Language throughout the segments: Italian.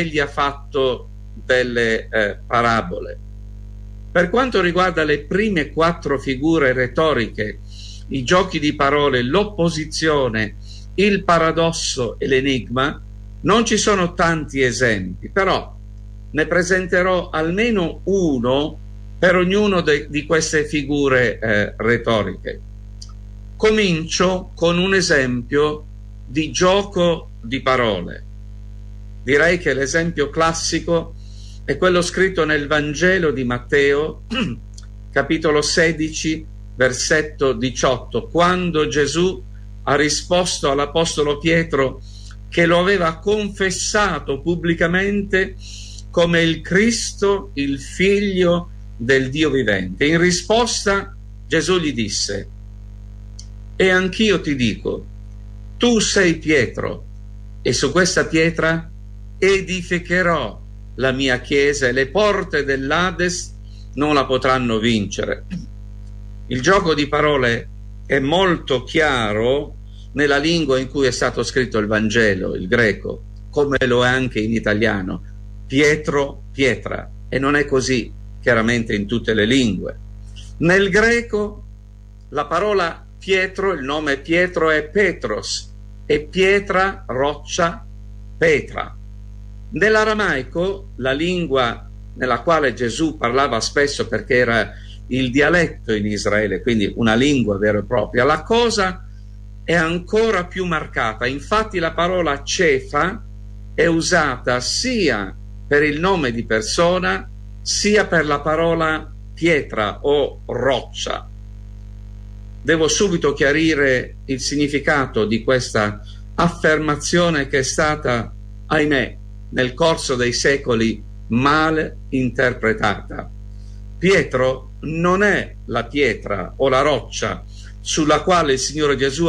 egli ha fatto delle parabole. Per quanto riguarda le prime 4 figure retoriche, i giochi di parole, l'opposizione, il paradosso e l'enigma, non ci sono tanti esempi, però ne presenterò almeno uno per ognuno di queste figure retoriche. Comincio con un esempio di gioco di parole. Direi che l'esempio classico è quello scritto nel Vangelo di Matteo, capitolo 16, versetto 18, quando Gesù ha risposto all'Apostolo Pietro che lo aveva confessato pubblicamente come il Cristo, il Figlio del Dio vivente. In risposta Gesù gli disse: e anch'io ti dico, tu sei Pietro, e su questa pietra edificherò la mia chiesa e le porte dell'Ades non la potranno vincere. Il gioco di parole è molto chiaro nella lingua in cui è stato scritto il Vangelo, il greco, come lo è anche in italiano. Pietro, pietra, e non è così chiaramente in tutte le lingue. Nel greco la parola Pietro, il nome Pietro è Petros, e pietra, roccia, Petra. Nell'aramaico, la lingua nella quale Gesù parlava spesso perché era il dialetto in Israele, quindi una lingua vera e propria, la cosa è ancora più marcata. Infatti la parola cefa è usata sia per il nome di persona sia per la parola pietra o roccia. Devo subito chiarire il significato di questa affermazione che è stata, ahimè, nel corso dei secoli male interpretata. Pietro non è la pietra o la roccia sulla quale il Signore Gesù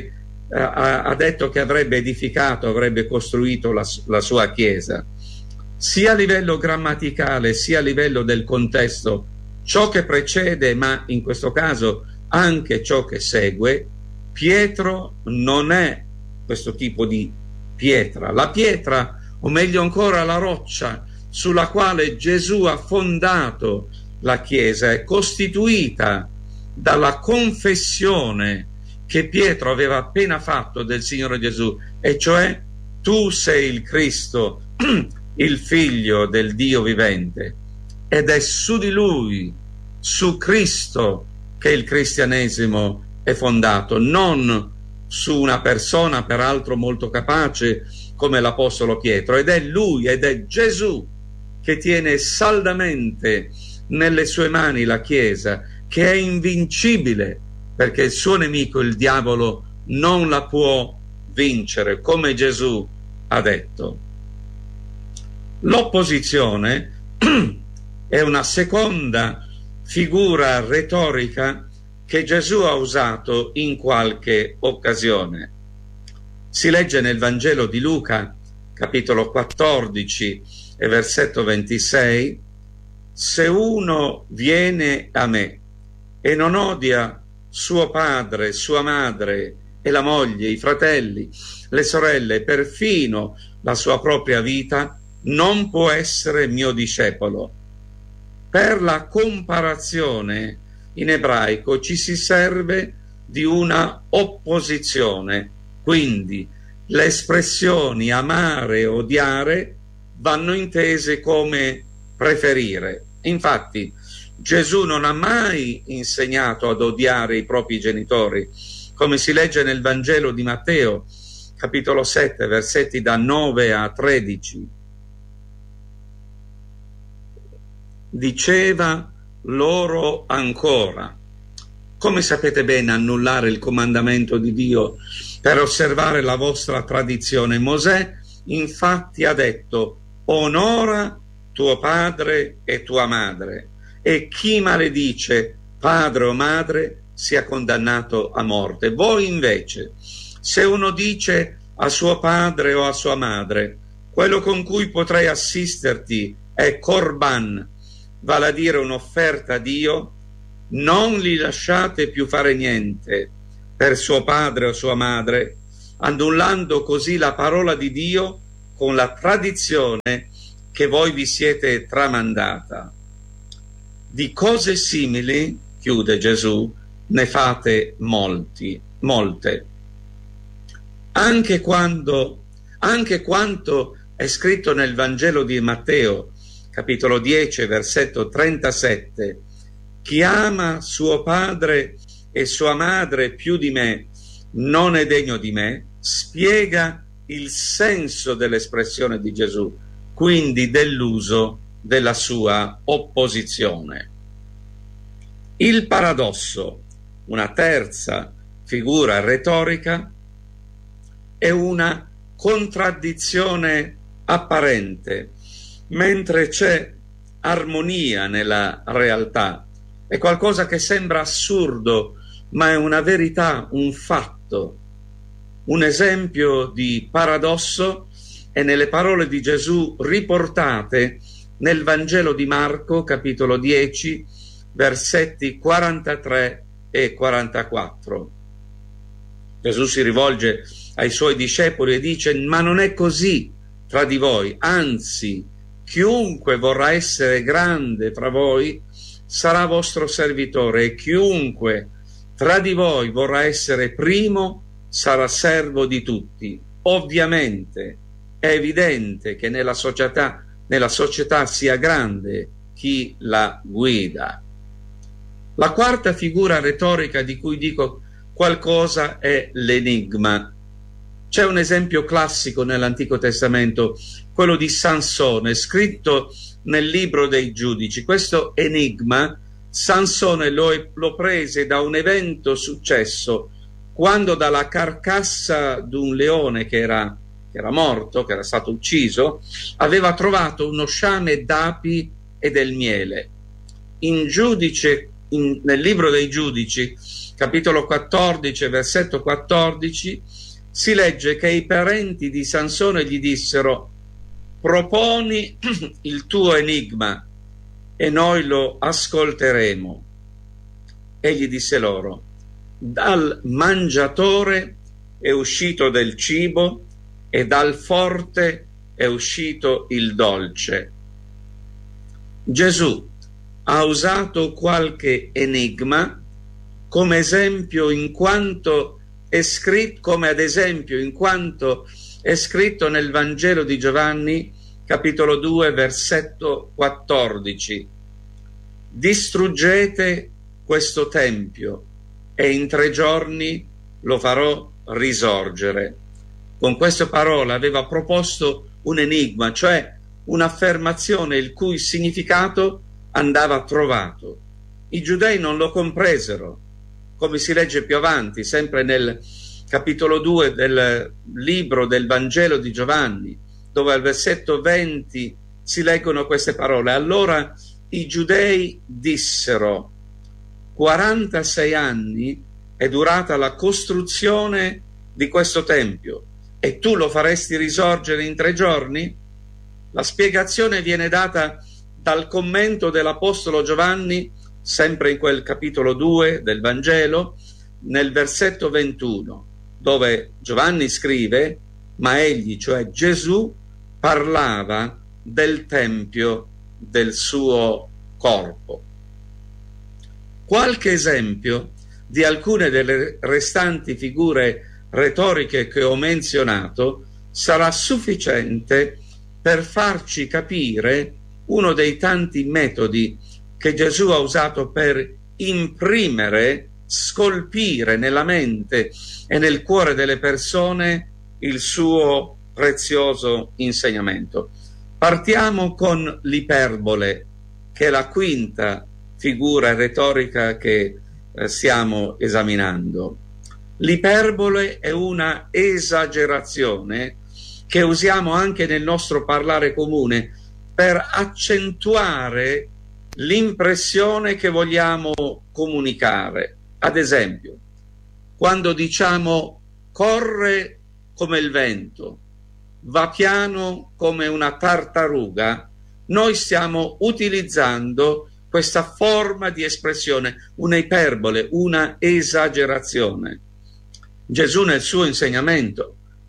ha detto che avrebbe edificato, avrebbe costruito la sua chiesa. Sia a livello grammaticale sia a livello del contesto, ciò che precede, ma in questo caso anche ciò che segue, Pietro non è questo tipo di pietra. La pietra, o meglio ancora la roccia sulla quale Gesù ha fondato la Chiesa, è costituita dalla confessione che Pietro aveva appena fatto del Signore Gesù, e cioè: tu sei il Cristo, il Figlio del Dio vivente. Ed è su di Lui, su Cristo, che il cristianesimo è fondato, non su una persona peraltro molto capace come l'Apostolo Pietro. Ed è Lui, ed è Gesù che tiene saldamente nelle sue mani la Chiesa, che è invincibile, perché il suo nemico, il diavolo, non la può vincere, come Gesù ha detto. L'opposizione è una seconda figura retorica che Gesù ha usato in qualche occasione. Si legge nel Vangelo di Luca, capitolo 14 e versetto 26: se uno viene a me e non odia suo padre, sua madre e la moglie, i fratelli, le sorelle, perfino la sua propria vita, non può essere mio discepolo. Per la comparazione in ebraico ci si serve di una opposizione, quindi le espressioni amare e odiare vanno intese come preferire. Infatti Gesù non ha mai insegnato ad odiare i propri genitori, come si legge nel Vangelo di Matteo, capitolo 7, versetti da 9 a 13. Diceva loro ancora: come sapete bene annullare il comandamento di Dio per osservare la vostra tradizione? Mosè infatti ha detto: onora tuo padre e tua madre, e chi maledice padre o madre sia condannato a morte. Voi invece, se uno dice a suo padre o a sua madre: quello con cui potrei assisterti è Corban, vale a dire un'offerta a Dio, non li lasciate più fare niente per suo padre o sua madre, annullando così la parola di Dio con la tradizione che voi vi siete tramandata. Di cose simili, chiude Gesù, ne fate molte. Anche quanto è scritto nel Vangelo di Matteo, capitolo 10, versetto 37, chi ama suo padre e sua madre più di me non è degno di me, spiega il senso dell'espressione di Gesù, quindi dell'uso della sua opposizione. Il paradosso, una terza figura retorica, è una contraddizione apparente, mentre c'è armonia nella realtà. È qualcosa che sembra assurdo, ma è una verità, un fatto. Un esempio di paradosso è nelle parole di Gesù riportate nel Vangelo di Marco, capitolo 10, versetti 43 e 44. Gesù si rivolge ai suoi discepoli e dice: ma non è così tra di voi, anzi, chiunque vorrà essere grande fra voi sarà vostro servitore, e chiunque tra di voi vorrà essere primo sarà servo di tutti. Ovviamente è evidente che nella società sia grande chi la guida. La quarta figura retorica di cui dico qualcosa è l'enigma. C'è un esempio classico nell'Antico Testamento, quello di Sansone, scritto nel libro dei Giudici. Questo enigma Sansone lo prese da un evento successo quando dalla carcassa di un leone che era morto, che era stato ucciso, aveva trovato uno sciame d'api e del miele. Nel libro dei Giudici, capitolo 14, versetto 14, si legge che i parenti di Sansone gli dissero: proponi il tuo enigma e noi lo ascolteremo. Egli disse loro: dal mangiatore è uscito del cibo e dal forte è uscito il dolce. Gesù ha usato qualche enigma come esempio in quanto è scritto, come ad esempio in quanto è scritto nel Vangelo di Giovanni, capitolo 2, versetto 14. Distruggete questo tempio e in 3 giorni lo farò risorgere. Con queste parole aveva proposto un enigma, cioè un'affermazione il cui significato andava trovato. I giudei non lo compresero, come si legge più avanti, sempre nel capitolo 2 del libro del Vangelo di Giovanni, dove al versetto 20 si leggono queste parole. Allora i giudei dissero: 46 anni è durata la costruzione di questo tempio e tu lo faresti risorgere in 3 giorni? La spiegazione viene data dal commento dell'Apostolo Giovanni, sempre in quel capitolo 2 del Vangelo, nel versetto 21, dove Giovanni scrive: ma egli, cioè Gesù, parlava del tempio del suo corpo. Qualche esempio di alcune delle restanti figure retoriche che ho menzionato sarà sufficiente per farci capire uno dei tanti metodi che Gesù ha usato per imprimere, scolpire nella mente e nel cuore delle persone il suo prezioso insegnamento. Partiamo con l'iperbole, che è la quinta figura retorica che stiamo esaminando. L'iperbole è una esagerazione che usiamo anche nel nostro parlare comune per accentuare l'impressione che vogliamo comunicare. Ad esempio, quando diciamo corre come il vento, va piano come una tartaruga, noi stiamo utilizzando questa forma di espressione, un'iperbole, una esagerazione. Gesù nel suo insegnamento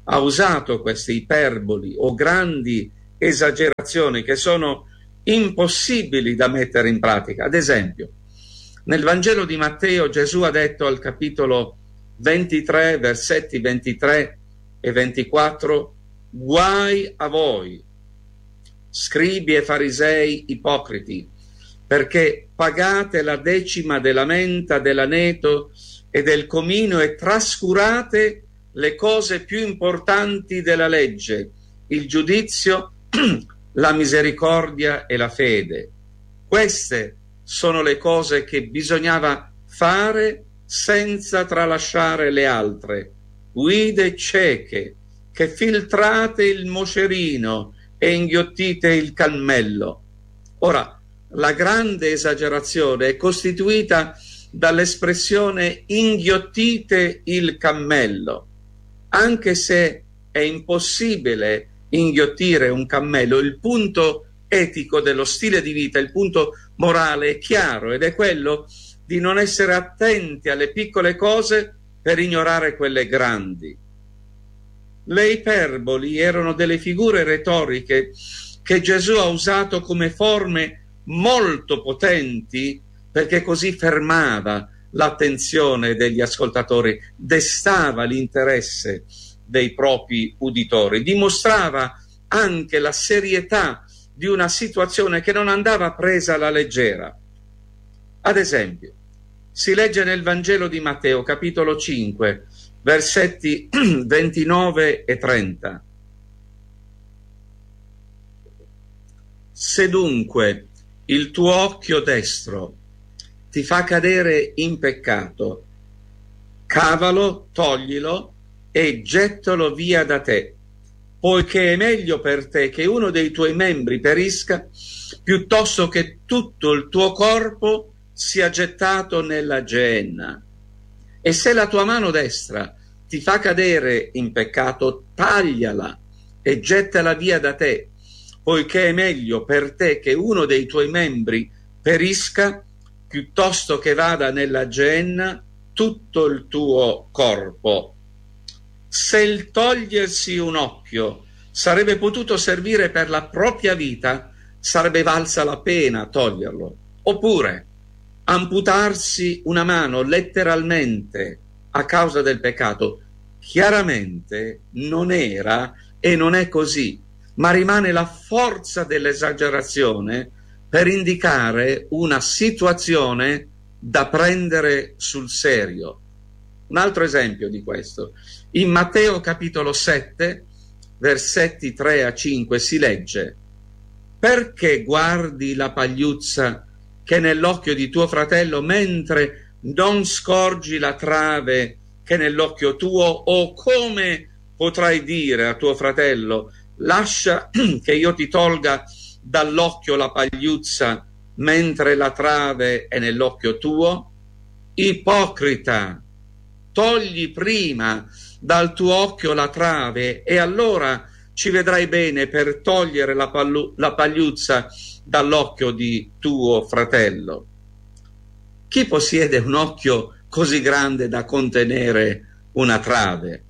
ha usato queste iperboli o grandi esagerazioni che sono impossibili da mettere in pratica. Ad esempio, nel Vangelo di Matteo Gesù ha detto al capitolo 23, versetti 23 e 24: guai a voi, scribi e farisei ipocriti, perché pagate la decima della menta, dell'aneto e del comino e trascurate le cose più importanti della legge, il giudizio, la misericordia e la fede. Queste sono le cose che bisognava fare senza tralasciare le altre. Guide cieche, che filtrate il moscerino e inghiottite il cammello. Ora, la grande esagerazione è costituita dall'espressione inghiottite il cammello. Anche se è impossibile inghiottire un cammello, il punto etico dello stile di vita, il punto morale è chiaro, ed è quello di non essere attenti alle piccole cose per ignorare quelle grandi. Le iperboli erano delle figure retoriche che Gesù ha usato come forme molto potenti, perché così fermava l'attenzione degli ascoltatori, destava l'interesse dei propri uditori, dimostrava anche la serietà di una situazione che non andava presa alla leggera. Ad esempio, si legge nel Vangelo di Matteo, capitolo 5, versetti 29 e 30. Se dunque il tuo occhio destro ti fa cadere in peccato, cavalo, toglilo e gettalo via da te, poiché è meglio per te che uno dei tuoi membri perisca piuttosto che tutto il tuo corpo sia gettato nella Geenna. E se la tua mano destra ti fa cadere in peccato, tagliala e gettala via da te, poiché è meglio per te che uno dei tuoi membri perisca piuttosto che vada nella Geenna tutto il tuo corpo. Se il togliersi un occhio sarebbe potuto servire per la propria vita, sarebbe valsa la pena toglierlo. Oppure amputarsi una mano letteralmente a causa del peccato, chiaramente non era e non è così, ma rimane la forza dell'esagerazione per indicare una situazione da prendere sul serio. Un altro esempio di questo: in Matteo capitolo 7, versetti 3 a 5 si legge: perché guardi la pagliuzza che è nell'occhio di tuo fratello, mentre non scorgi la trave che è nell'occhio tuo? O come potrai dire a tuo fratello: lascia che io ti tolga dall'occhio la pagliuzza, mentre la trave è nell'occhio tuo? Ipocrita, togli prima dal tuo occhio la trave e allora ci vedrai bene per togliere la pagliuzza dall'occhio di tuo fratello. Chi possiede un occhio così grande da contenere una trave?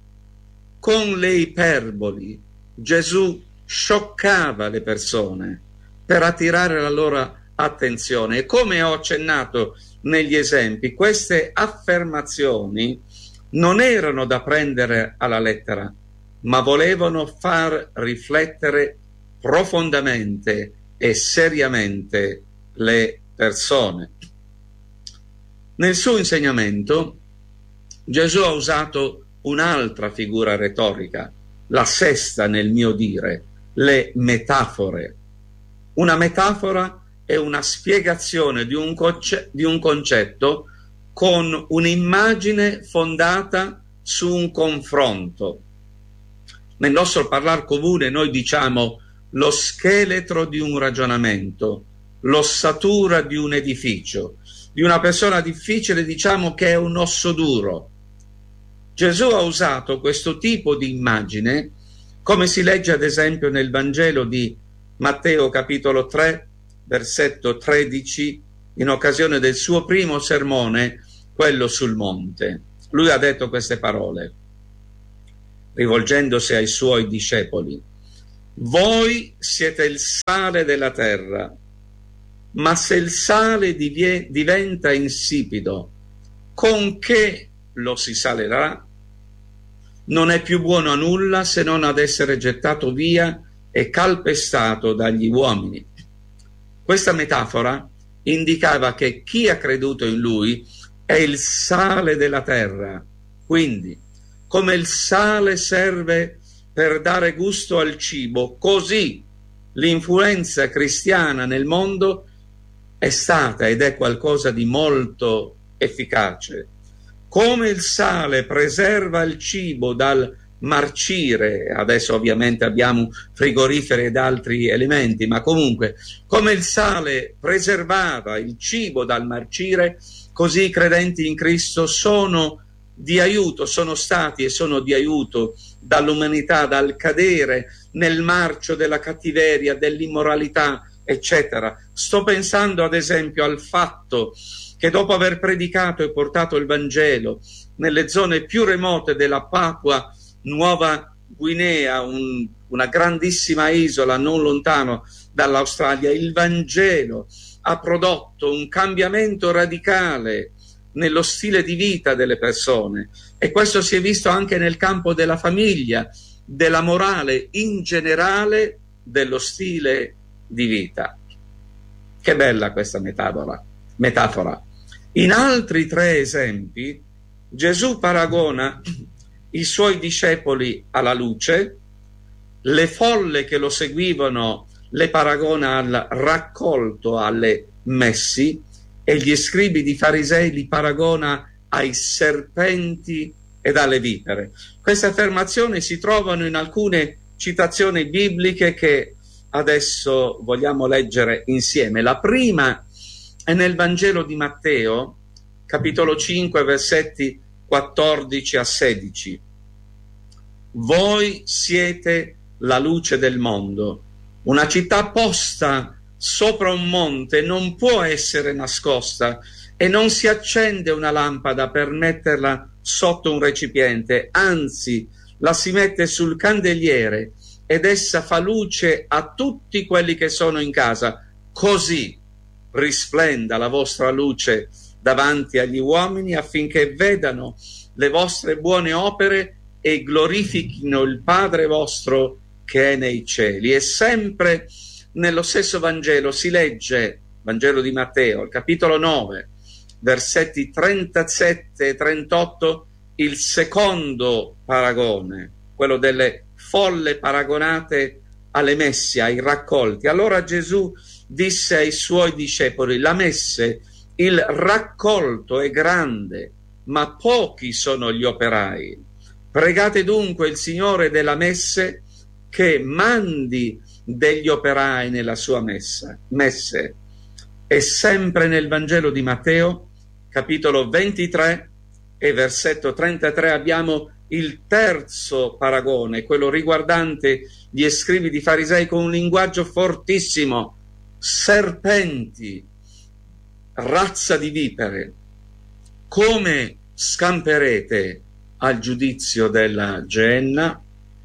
Con le iperboli Gesù scioccava le persone per attirare la loro attenzione, e come ho accennato negli esempi, queste affermazioni non erano da prendere alla lettera, ma volevano far riflettere profondamente e seriamente le persone. Nel suo insegnamento Gesù ha usato un'altra figura retorica, la sesta nel mio dire, le metafore. Una metafora è una spiegazione di un concetto con un'immagine fondata su un confronto. Nel nostro parlar comune noi diciamo lo scheletro di un ragionamento, l'ossatura di un edificio. Di una persona difficile diciamo che è un osso duro. Gesù ha usato questo tipo di immagine, come si legge ad esempio nel Vangelo di Matteo capitolo 3, versetto 13, in occasione del suo primo sermone, quello sul monte. Lui ha detto queste parole: rivolgendosi ai suoi discepoli: voi siete il sale della terra, ma se il sale diventa insipido, con che lo si salerà? Non è più buono a nulla se non ad essere gettato via e calpestato dagli uomini. Questa metafora indicava che chi ha creduto in lui è il sale della terra. Quindi, come il sale serve per dare gusto al cibo, così l'influenza cristiana nel mondo è stata ed è qualcosa di molto efficace. Come il sale preserva il cibo dal marcire, adesso ovviamente abbiamo frigoriferi ed altri elementi, ma comunque come il sale preservava il cibo dal marcire, così i credenti in Cristo sono di aiuto, sono stati e sono di aiuto dall'umanità, dal cadere nel marcio della cattiveria, dell'immoralità, eccetera. Sto pensando ad esempio al fatto che dopo aver predicato e portato il Vangelo nelle zone più remote della Papua Nuova Guinea, una grandissima isola non lontano dall'Australia, il Vangelo ha prodotto un cambiamento radicale nello stile di vita delle persone, e questo si è visto anche nel campo della famiglia, della morale in generale, dello stile di vita. Che bella questa metafora. In altri 3 esempi Gesù paragona i suoi discepoli alla luce, le folle che lo seguivano le paragona al raccolto, alle messi, e gli scribi di farisei li paragona ai serpenti ed alle vipere. Queste affermazioni si trovano in alcune citazioni bibliche che adesso vogliamo leggere insieme. La prima è nel Vangelo di Matteo, capitolo 5, versetti 14 a 16. Voi siete la luce del mondo. Una città posta sopra un monte non può essere nascosta, e non si accende una lampada per metterla sotto un recipiente, anzi la si mette sul candeliere ed essa fa luce a tutti quelli che sono in casa. Così risplenda la vostra luce davanti agli uomini, affinché vedano le vostre buone opere e glorifichino il Padre vostro che è nei cieli. E sempre nello stesso Vangelo si legge, Vangelo di Matteo, il capitolo 9, versetti 37 e 38, il secondo paragone, quello delle folle paragonate alle messe, ai raccolti. Allora Gesù disse ai suoi discepoli: la messe, il raccolto è grande, ma pochi sono gli operai. Pregate dunque il Signore della messe che mandi degli operai nella sua messe. E sempre nel Vangelo di Matteo, capitolo 23 e versetto 33, abbiamo il terzo paragone, quello riguardante gli scribi di farisei, con un linguaggio fortissimo: serpenti, razza di vipere, come scamperete al giudizio della Geenna?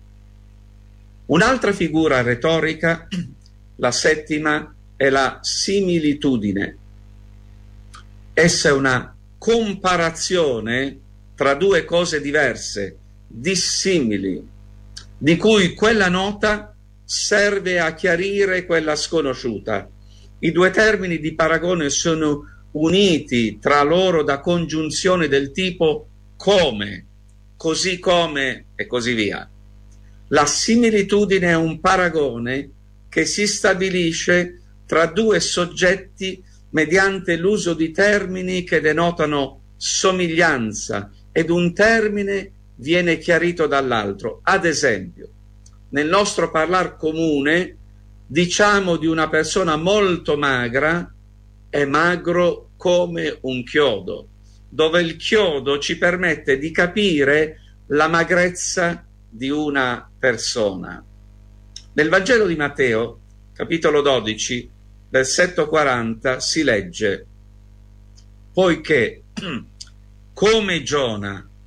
Un'altra figura retorica, la settima, è la similitudine. Essa è una comparazione tra 2 cose diverse, dissimili, di cui quella nota serve a chiarire quella sconosciuta. I 2 termini di paragone sono uniti tra loro da congiunzione del tipo come, così come e così via. La similitudine è un paragone che si stabilisce tra 2 soggetti mediante l'uso di termini che denotano somiglianza, ed un termine viene chiarito dall'altro. Ad esempio, nel nostro parlar comune diciamo di una persona molto magra: è magro come un chiodo, dove il chiodo ci permette di capire la magrezza di una persona. Nel Vangelo di Matteo, capitolo 12, versetto 40, si legge: poiché come Giona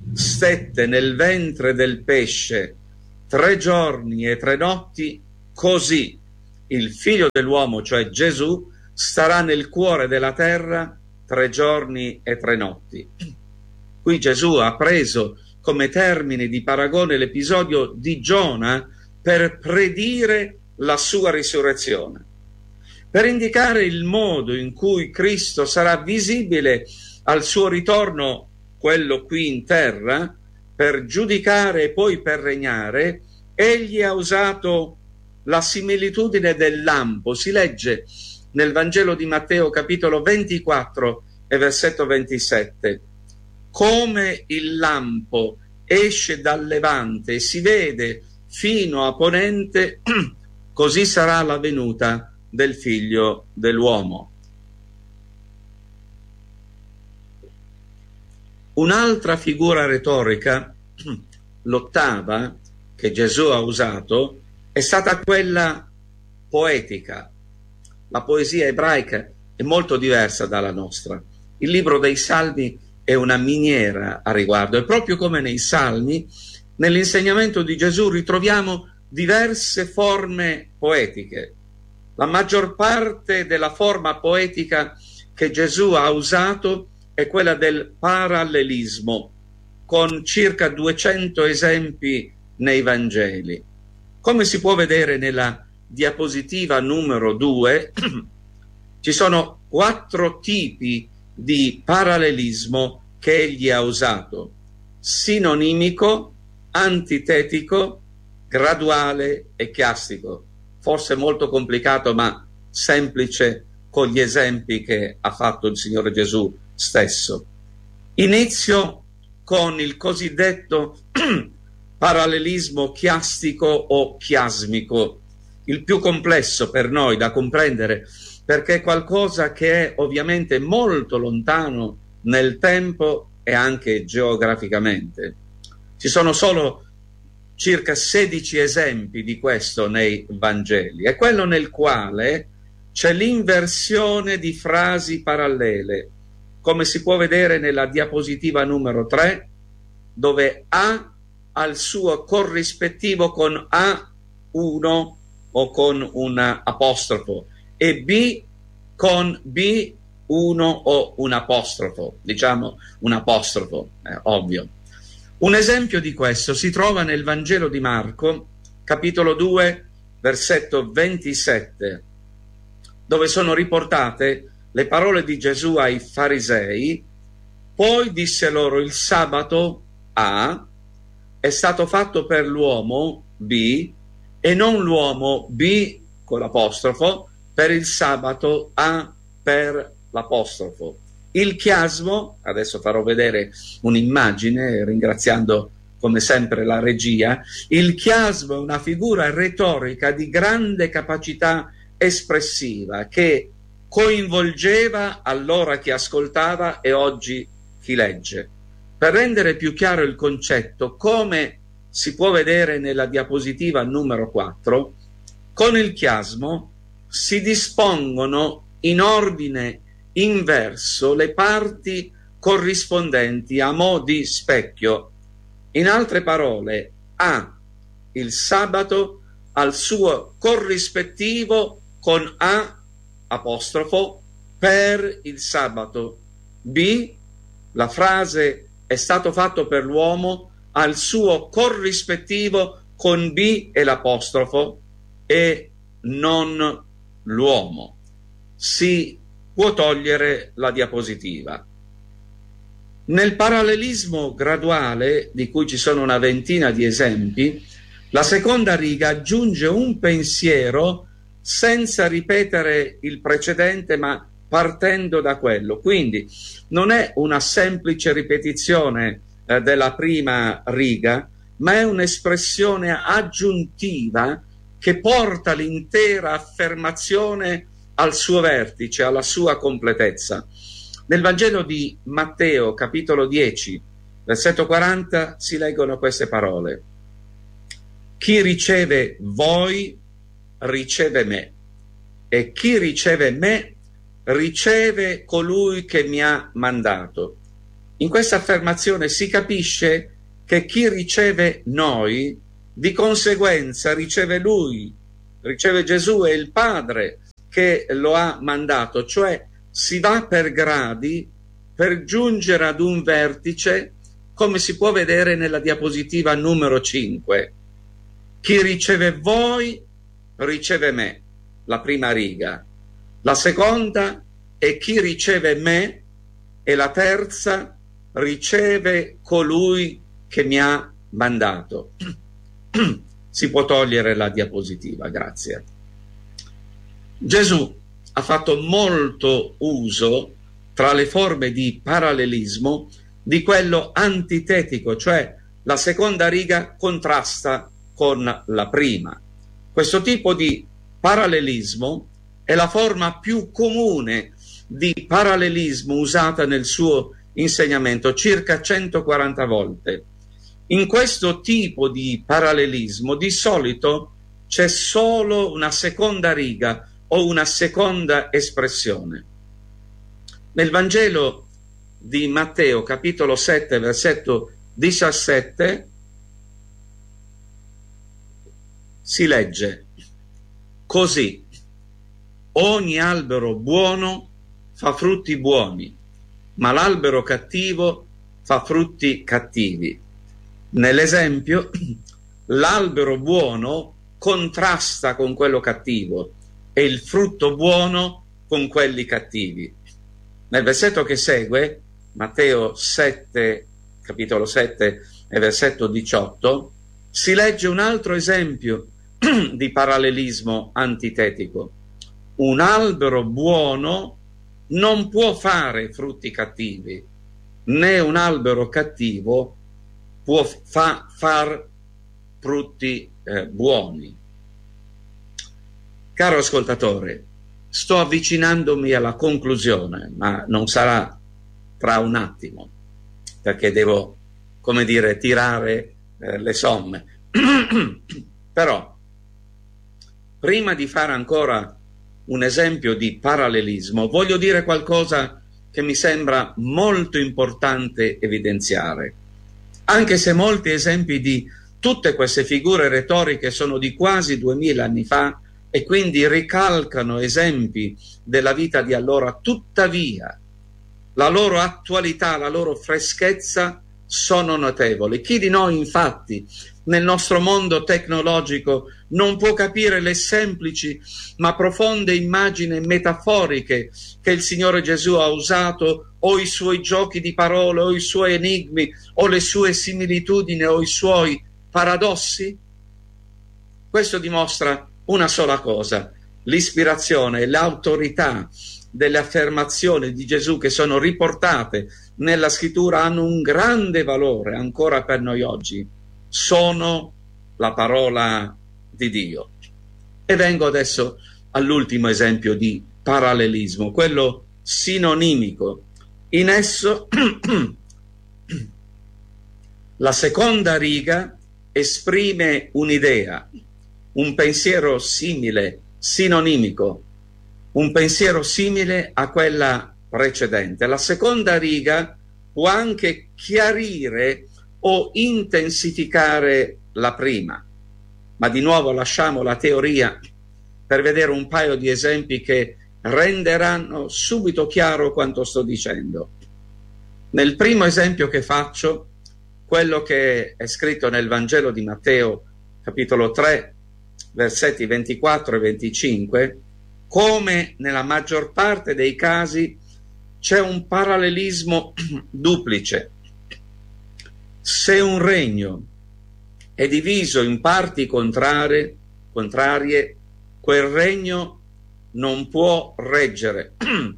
stette nel ventre del pesce 3 giorni e 3 notti, così il figlio dell'uomo, cioè Gesù, starà nel cuore della terra 3 giorni e 3 notti. Qui Gesù ha preso come termine di paragone l'episodio di Giona per predire la sua risurrezione, per indicare il modo in cui Cristo sarà visibile al suo ritorno, quello qui in terra, per giudicare e poi per regnare. Egli ha usato la similitudine del lampo. Si legge nel Vangelo di Matteo capitolo 24 e versetto 27: come il lampo esce dal levante e si vede fino a ponente, così sarà la venuta del figlio dell'uomo. Un'altra figura retorica, l'ottava, che Gesù ha usato, è stata quella poetica. La poesia ebraica è molto diversa dalla nostra. Il libro dei Salmi è una miniera a riguardo, e proprio come nei Salmi, nell'insegnamento di Gesù ritroviamo diverse forme poetiche. La maggior parte della forma poetica che Gesù ha usato è quella del parallelismo, con circa 200 esempi nei Vangeli. Come si può vedere nella diapositiva numero 2, ci sono 4 tipi di parallelismo che egli ha usato: sinonimico, antitetico, graduale e chiastico. Forse molto complicato, ma semplice con gli esempi che ha fatto il Signore Gesù stesso. Inizio con il cosiddetto parallelismo chiastico o chiasmico, il più complesso per noi da comprendere, perché è qualcosa che è ovviamente molto lontano nel tempo e anche geograficamente. Ci sono solo circa 16 esempi di questo nei Vangeli. È quello nel quale c'è l'inversione di frasi parallele, come si può vedere nella diapositiva numero 3, dove A al suo corrispettivo con A1 o con un apostrofo e B con B1 o un apostrofo, diciamo un apostrofo, ovvio. Un esempio di questo si trova nel Vangelo di Marco, capitolo 2, versetto 27, dove sono riportate le parole di Gesù ai farisei: poi disse loro: il sabato A è stato fatto per l'uomo B e non l'uomo B con l'apostrofo per il sabato A per l'apostrofo. Il chiasmo, adesso farò vedere un'immagine ringraziando come sempre la regia. Il chiasmo è una figura retorica di grande capacità espressiva che coinvolgeva allora chi ascoltava e oggi chi legge. Per rendere più chiaro il concetto, come si può vedere nella diapositiva numero 4, con il chiasmo si dispongono in ordine inverso le parti corrispondenti a mo' di specchio. In altre parole, A, il sabato, al suo corrispettivo con A apostrofo per il sabato. B, la frase è stato fatto per l'uomo, al suo corrispettivo con B e l'apostrofo e non l'uomo. Si può togliere la diapositiva. Nel parallelismo graduale, di cui ci sono una ventina di esempi, la seconda riga aggiunge un pensiero senza ripetere il precedente, ma partendo da quello. Quindi non è una semplice ripetizione della prima riga, ma è un'espressione aggiuntiva che porta l'intera affermazione al suo vertice, alla sua completezza. Nel Vangelo di Matteo, capitolo 10, versetto 40, si leggono queste parole: chi riceve voi riceve me, e chi riceve me riceve colui che mi ha mandato. In questa affermazione si capisce che chi riceve noi, di conseguenza riceve Lui, riceve Gesù e il Padre che lo ha mandato, cioè si va per gradi per giungere ad un vertice, come si può vedere nella diapositiva numero 5. Chi riceve voi riceve me, la prima riga. La seconda è chi riceve me, e la terza riceve colui che mi ha mandato. Si può togliere la diapositiva, grazie. Gesù ha fatto molto uso, tra le forme di parallelismo, di quello antitetico, cioè la seconda riga contrasta con la prima. Questo tipo di parallelismo è la forma più comune di parallelismo usata nel suo insegnamento, circa 140 volte. In questo tipo di parallelismo di solito c'è solo una seconda riga o una seconda espressione. Nel Vangelo di Matteo, capitolo 7, versetto 17, si legge così: ogni albero buono fa frutti buoni, ma l'albero cattivo fa frutti cattivi. Nell'esempio, l'albero buono contrasta con quello cattivo e il frutto buono con quelli cattivi. Nel versetto che segue, Matteo 7, capitolo 7 e versetto 18, si legge un altro esempio di parallelismo antitetico. Un albero buono non può fare frutti cattivi, né un albero cattivo può far frutti buoni. Caro ascoltatore, sto avvicinandomi alla conclusione, ma non sarà tra un attimo, perché devo, come dire, tirare le somme. Però, prima di fare ancora un esempio di parallelismo, voglio dire qualcosa che mi sembra molto importante evidenziare. Anche se molti esempi di tutte queste figure retoriche sono di quasi 2000 anni fa e quindi ricalcano esempi della vita di allora, tuttavia la loro attualità, la loro freschezza sono notevoli. Chi di noi infatti nel nostro mondo tecnologico non può capire le semplici ma profonde immagini metaforiche che il Signore Gesù ha usato, o i suoi giochi di parole, o i suoi enigmi, o le sue similitudini, o i suoi paradossi? Questo dimostra una sola cosa: l'ispirazione e l'autorità delle affermazioni di Gesù che sono riportate nella scrittura hanno un grande valore ancora per noi oggi. Sono la parola di Dio. E vengo adesso all'ultimo esempio di parallelismo, quello sinonimico. In esso la seconda riga esprime un'idea, un pensiero simile, sinonimico, un pensiero simile a quella precedente. La seconda riga può anche chiarire o intensificare la prima, ma di nuovo lasciamo la teoria per vedere un paio di esempi che renderanno subito chiaro quanto sto dicendo. Nel primo esempio che faccio, quello che è scritto nel Vangelo di Matteo, capitolo 3, versetti 24 e 25, come nella maggior parte dei casi c'è un parallelismo duplice. Se un regno è diviso in parti contrarie, quel regno non può reggere.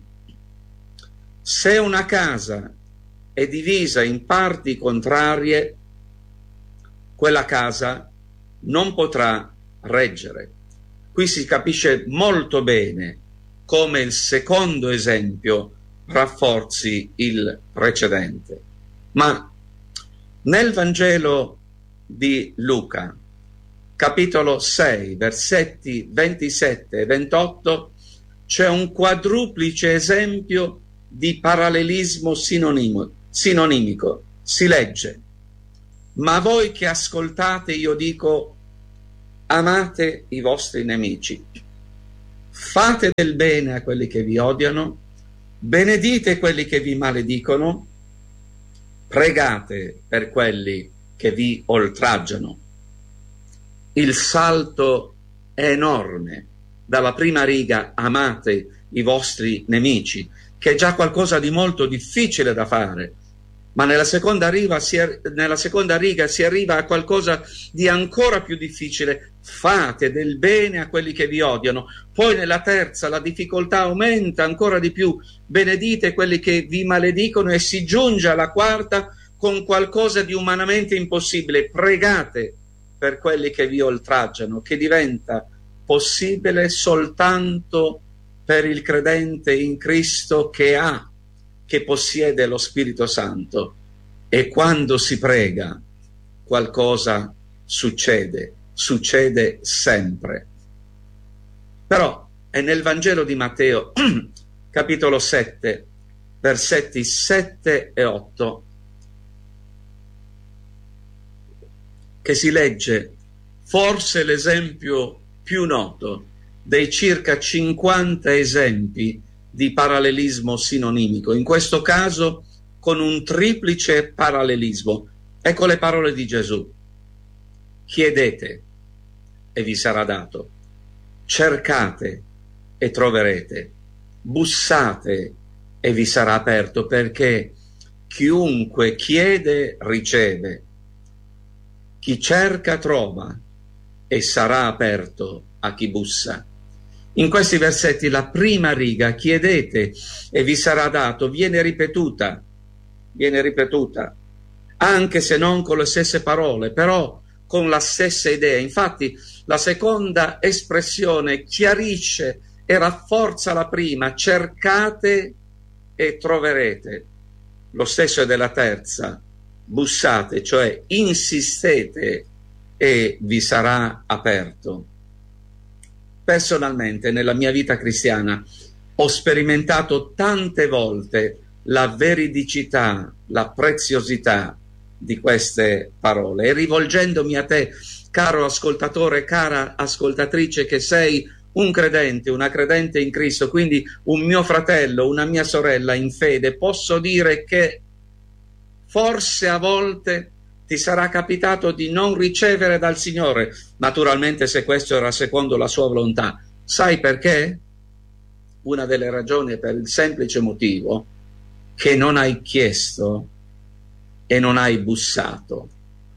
Se una casa è divisa in parti contrarie, quella casa non potrà reggere. Qui si capisce molto bene come il secondo esempio rafforzi il precedente. Ma nel Vangelo di Luca, capitolo 6, versetti 27 e 28, c'è un quadruplice esempio di parallelismo sinonimico, si legge: ma voi che ascoltate, io dico, amate i vostri nemici, fate del bene a quelli che vi odiano, benedite quelli che vi maledicono, pregate per quelli che vi oltraggiano. Il salto è enorme dalla prima riga, amate i vostri nemici, che è già qualcosa di molto difficile da fare, ma nella seconda riga si arriva a qualcosa di ancora più difficile: fate del bene a quelli che vi odiano. Poi nella terza la difficoltà aumenta ancora di più: benedite quelli che vi maledicono, e si giunge alla quarta con qualcosa di umanamente impossibile: pregate per quelli che vi oltraggiano, che diventa possibile soltanto per il credente in Cristo che possiede lo Spirito Santo. E quando si prega qualcosa succede sempre. Però è nel Vangelo di Matteo capitolo 7 versetti 7 e 8 che si legge forse l'esempio più noto dei circa 50 esempi di parallelismo sinonimico, in questo caso con un triplice parallelismo. Ecco le parole di Gesù: chiedete e vi sarà dato, cercate e troverete, bussate e vi sarà aperto, perché chiunque chiede riceve, chi cerca trova, e sarà aperto a chi bussa. In questi versetti la prima riga, chiedete e vi sarà dato, viene ripetuta, anche se non con le stesse parole, però con la stessa idea. Infatti la seconda espressione chiarisce e rafforza la prima: cercate e troverete. Lo stesso è della terza: bussate, cioè insistete e vi sarà aperto. Personalmente nella mia vita cristiana ho sperimentato tante volte la veridicità, la preziosità di queste parole, e rivolgendomi a te, caro ascoltatore, cara ascoltatrice, che sei un credente, una credente in Cristo, quindi un mio fratello, una mia sorella in fede, posso dire che forse a volte ti sarà capitato di non ricevere dal Signore, naturalmente se questo era secondo la sua volontà. Sai perché? Una delle ragioni è per il semplice motivo che non hai chiesto e non hai bussato.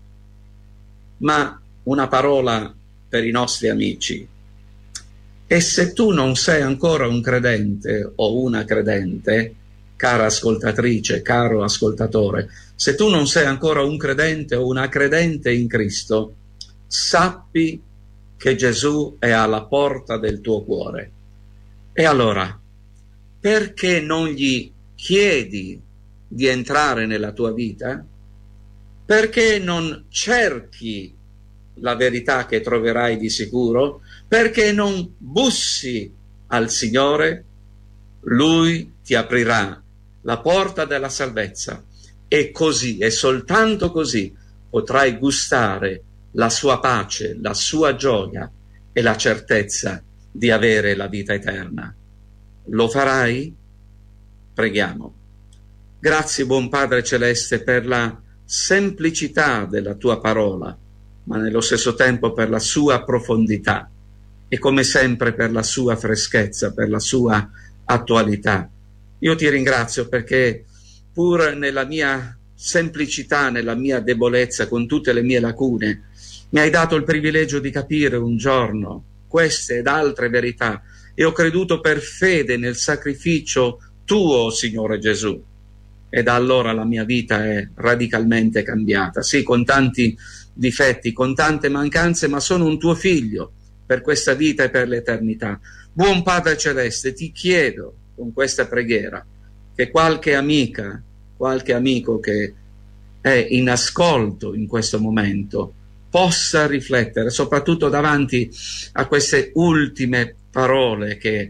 Ma una parola per i nostri amici: e se tu non sei ancora un credente o una credente, cara ascoltatrice, caro ascoltatore, se tu non sei ancora un credente o una credente in Cristo, sappi che Gesù è alla porta del tuo cuore. E allora, perché non gli chiedi di entrare nella tua vita? Perché non cerchi la verità che troverai di sicuro? Perché non bussi al Signore? Lui ti aprirà la porta della salvezza, e così, e soltanto così, potrai gustare la sua pace, la sua gioia e la certezza di avere la vita eterna. Lo farai? Preghiamo. Grazie, buon Padre Celeste, per la semplicità della tua parola, ma nello stesso tempo per la sua profondità, e come sempre per la sua freschezza, per la sua attualità. Io ti ringrazio perché pur nella mia semplicità, nella mia debolezza, con tutte le mie lacune, mi hai dato il privilegio di capire un giorno queste ed altre verità, e ho creduto per fede nel sacrificio tuo, Signore Gesù, e da allora la mia vita è radicalmente cambiata. Sì, con tanti difetti, con tante mancanze, ma sono un tuo figlio per questa vita e per l'eternità. Buon Padre Celeste, ti chiedo con questa preghiera che qualche amica, qualche amico che è in ascolto in questo momento possa riflettere soprattutto davanti a queste ultime parole che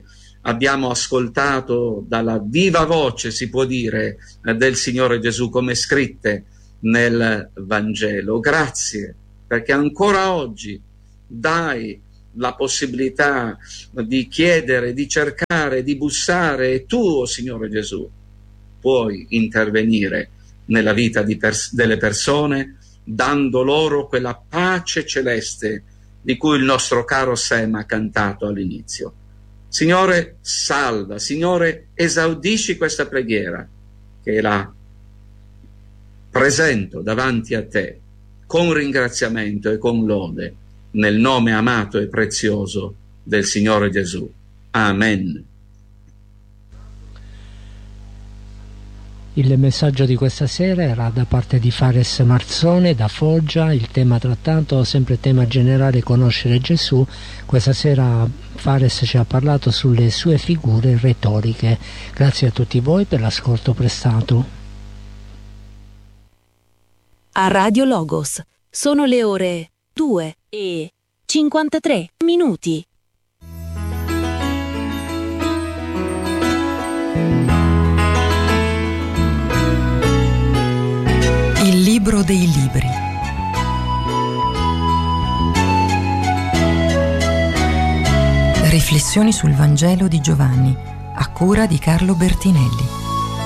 abbiamo ascoltato dalla viva voce, si può dire, del Signore Gesù, come scritte nel Vangelo. Grazie, perché ancora oggi dai la possibilità di chiedere, di cercare, di bussare, e tu, oh Signore Gesù, puoi intervenire nella vita delle persone, dando loro quella pace celeste di cui il nostro caro Sam ha cantato all'inizio. Signore, salva, Signore, esaudisci questa preghiera, che la presento davanti a te con ringraziamento e con lode, nel nome amato e prezioso del Signore Gesù. Amen. Il messaggio di questa sera era da parte di Fares Marzone da Foggia, il tema trattato, sempre tema generale, conoscere Gesù. Questa sera Fares ci ha parlato sulle sue figure retoriche. Grazie a tutti voi per l'ascolto prestato. A Radio Logos sono le ore 2:53. Il libro dei libri. Riflessioni sul Vangelo di Giovanni, a cura di Carlo Bertinelli.